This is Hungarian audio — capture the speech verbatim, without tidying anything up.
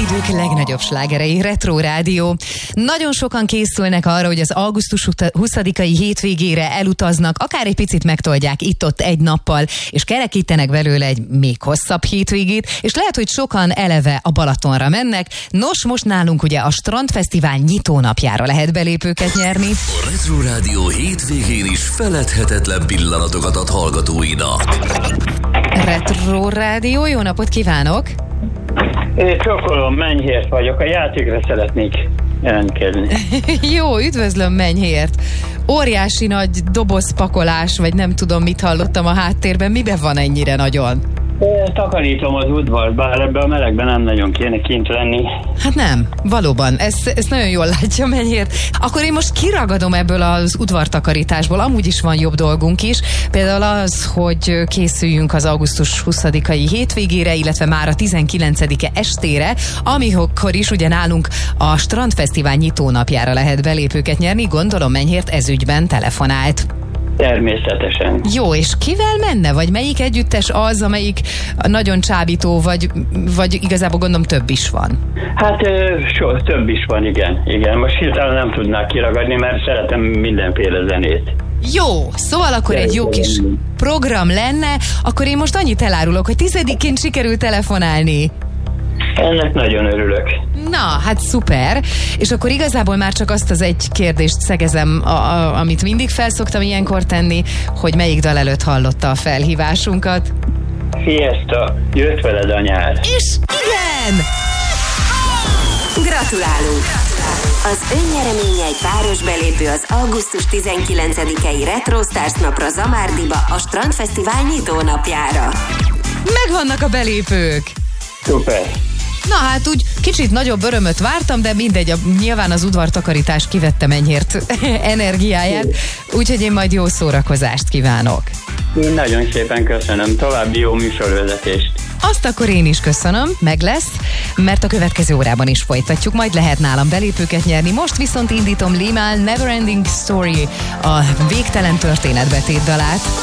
idők legnagyobb slágerei, Retro Rádió. Nagyon sokan készülnek arra, hogy az augusztus huszadikai hétvégére elutaznak, akár egy picit megtoldják itt-ott egy nappal, és kerekítenek belőle egy még hosszabb hétvégét, és lehet, hogy sokan eleve a Balatonra mennek. Nos, most nálunk ugye a Strandfesztivál nyitónapjára lehet belépőket nyerni. A Retro Rádió hétvégén is feledhetetlen pillanatokat ad hallgatóinak. Retro Rádió, jó napot kívánok! Csokolom, Menyhért vagyok, a játékra szeretnék jelentkezni. Jó, üdvözlöm Menyhért! Óriási nagy dobozpakolás, vagy nem tudom mit hallottam a háttérben, miben van ennyire nagyon? Takarítom az udvart, bár ebben a melegben nem nagyon kéne kint lenni. Hát nem, valóban, ezt, ezt nagyon jól látja Menyhért. Akkor én most kiragadom ebből az udvartakarításból, amúgy is van jobb dolgunk is, például az, hogy készüljünk az augusztus huszadikai hétvégére, illetve már a tizenkilencedike estére, amikor is ugye nálunk a Strandfesztivál nyitónapjára lehet belépőket nyerni. Gondolom Menyhért ezügyben telefonált. Természetesen. Jó, és kivel menne? Vagy melyik együttes az, amelyik nagyon csábító, vagy, vagy igazából gondolom több is van? Hát so, több is van, igen. igen. Most hirtelen nem tudnák kiragadni, mert szeretem mindenféle zenét. Jó, szóval akkor egy jó kis program lenne, akkor én most annyit elárulok, hogy tizedikén sikerült telefonálni. Ennek nagyon örülök. Na, hát szuper. És akkor igazából már csak azt az egy kérdést szegezem, a, a, amit mindig felszoktam ilyenkor tenni, hogy melyik dal előtt hallotta a felhívásunkat. Fiesta, jött veled a nyár. És igen! Gratulálunk! Az önnyereménye egy páros belépő az augusztus tizenkilencedikei Retro Stars napra Zamárdiba, a Strandfesztivál nyitónapjára. Megvannak a belépők! Szuper! Na hát úgy kicsit nagyobb örömöt vártam, de mindegy, a, nyilván az udvartakarítás kivette Menyhért energiáját, úgyhogy én majd jó szórakozást kívánok. Én nagyon szépen köszönöm, további jó műsorvezetést. Azt akkor én is köszönöm, meg lesz, mert a következő órában is folytatjuk, majd lehet nálam belépőket nyerni. Most viszont indítom Limahl Neverending Story, a végtelen történetbetét dalát.